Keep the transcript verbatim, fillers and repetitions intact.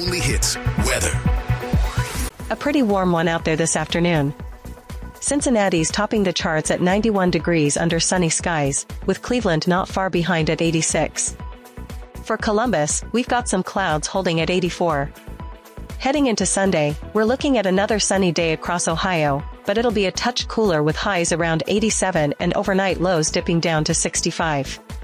only hits weather. A pretty warm one out there this afternoon. Cincinnati's topping the charts at ninety-one degrees under sunny skies, with Cleveland not far behind at eighty-six. For Columbus, we've got some clouds holding at eighty-four. Heading into Sunday, we're looking at another sunny day across Ohio, but it'll be a touch cooler with highs around eighty-seven and overnight lows dipping down to sixty-five.